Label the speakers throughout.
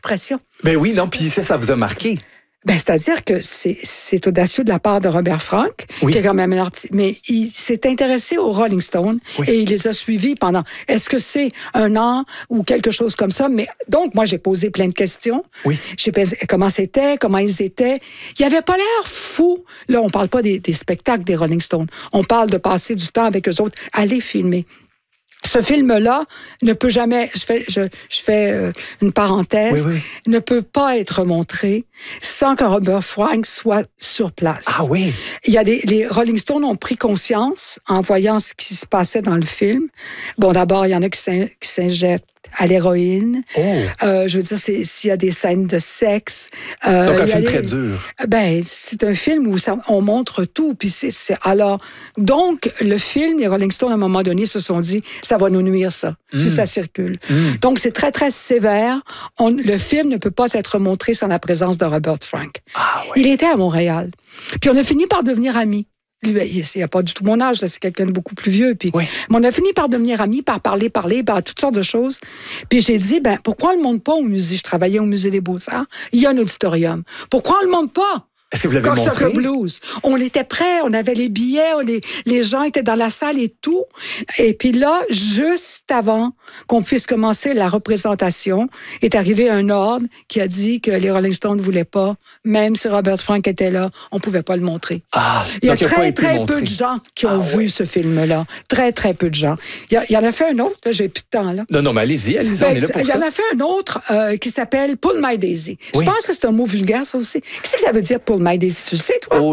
Speaker 1: expression.
Speaker 2: Ben oui, non, puis ça vous a marqué.
Speaker 1: Ben, c'est-à-dire que c'est audacieux de la part de Robert Frank, qui est quand même un artiste, mais il s'est intéressé aux Rolling Stones et il les a suivis pendant, est-ce que c'est un an ou quelque chose comme ça? Mais donc, moi, j'ai posé plein de questions.
Speaker 2: Oui.
Speaker 1: J'ai posé comment c'était, comment ils étaient. Il avait pas l'air fou. Là, on parle pas des spectacles des Rolling Stones. On parle de passer du temps avec eux autres, aller filmer. Ce film-là ne peut jamais, je fais une parenthèse, ne peut pas être montré sans que Robert Frank soit sur place.
Speaker 2: Ah oui?
Speaker 1: Les Rolling Stones ont pris conscience en voyant ce qui se passait dans le film. Bon, d'abord, il y en a qui s'injectent à l'héroïne. Je veux dire, s'il y a des scènes de sexe.
Speaker 2: Donc, un film très dur.
Speaker 1: Ben, c'est un film où on montre tout. Puis alors, donc, le film, les Rolling Stones, à un moment donné, se sont dit, ça va nous nuire, ça, si ça circule. Donc, c'est très, très sévère. Le film ne peut pas être montré sans la présence de Robert Frank.
Speaker 2: Ah, oui.
Speaker 1: Il était à Montréal. Puis, on a fini par devenir amis. Lui, il n'a pas du tout mon âge, là, c'est quelqu'un de beaucoup plus vieux. Puis, mais on a fini par devenir amis, par parler, par toutes sortes de choses. Puis j'ai dit, pourquoi on ne le monte pas au musée? Je travaillais au musée des Beaux-Arts. Il y a un auditorium. Pourquoi on ne le monte pas?
Speaker 2: Est-ce que vous l'avez montré?
Speaker 1: Cocksucker Blues. On était prêts, on avait les billets, les gens étaient dans la salle et tout. Et puis là, juste avant qu'on puisse commencer la représentation, est arrivé un ordre qui a dit que les Rolling Stones ne voulaient pas, même si Robert Frank était là, on ne pouvait pas le montrer. Il y a très, très peu de gens qui ont vu ce film-là. Très, très peu de gens. Il y en a fait un autre, là, j'ai plus de temps, là.
Speaker 2: Non, mais allez-y, on est là pour ça.
Speaker 1: Il y en a fait un autre qui s'appelle Pull My Daisy. Je pense que c'est un mot vulgaire, ça aussi. Qu'est-ce que ça veut dire, Pull My Daisy? Tu le sais, toi?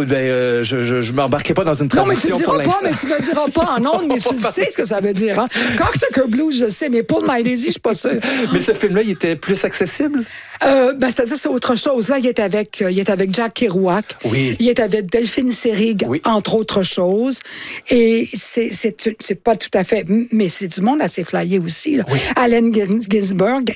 Speaker 2: Je m'embarquerai pas dans une traduction pour l'instant.
Speaker 1: Non, mais tu ne me diras pas en ondes, mais tu le sais ce que ça veut dire. Hein? Cocksucker Blues, je sais, mais Pull My Daisy, je suis pas sûre.
Speaker 2: Mais ce film-là, il était plus accessible?
Speaker 1: C'est-à-dire, c'est autre chose. Là, il est avec Jack Kerouac.
Speaker 2: Oui.
Speaker 1: Il est avec Delphine Seyrig, entre autres choses. Et c'est pas tout à fait... Mais c'est du monde assez flyé aussi. Là. Allen Ginsberg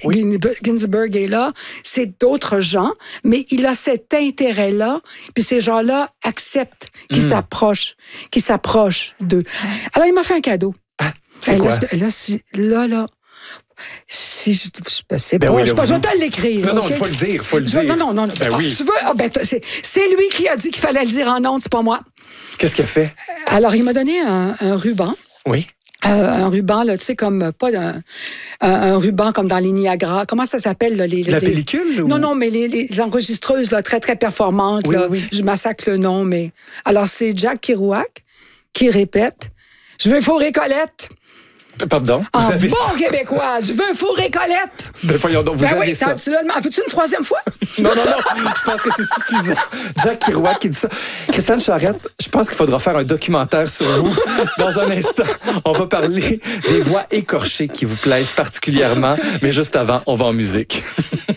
Speaker 1: est là. C'est d'autres gens. Mais il a cet intérêt-là. Puis ces gens-là acceptent qu'ils s'approchent d'eux. Alors, il m'a fait un cadeau.
Speaker 2: C'est quoi?
Speaker 1: Là... Si je sais pas, je vais te l'écrire.
Speaker 2: Non, il faut le dire.
Speaker 1: Non.
Speaker 2: Oui.
Speaker 1: Tu veux? C'est lui qui a dit qu'il fallait le dire en ondes, c'est pas moi.
Speaker 2: Qu'est-ce qu'il a fait?
Speaker 1: Alors, il m'a donné un ruban.
Speaker 2: Oui.
Speaker 1: Un ruban, là, tu sais, comme pas un ruban comme dans les Niagara. Comment ça s'appelle? Là,
Speaker 2: la pellicule?
Speaker 1: Non, mais les enregistreuses là, très, très performantes.
Speaker 2: Oui,
Speaker 1: là.
Speaker 2: Oui.
Speaker 1: Je massacre le nom, mais... Alors, c'est Jack Kerouac qui répète « Je veux fourrer Colette ».
Speaker 2: Pardon?
Speaker 1: En bon québécois, je veux fourrer Colette.
Speaker 2: Voyons donc, vous avez ça.
Speaker 1: Veux-tu une troisième fois?
Speaker 2: Non, je pense que c'est suffisant. Jacques Kerouac qui dit ça. Christiane Charette, je pense qu'il faudra faire un documentaire sur vous. Dans un instant, on va parler des voix écorchées qui vous plaisent particulièrement. Mais juste avant, on va en musique.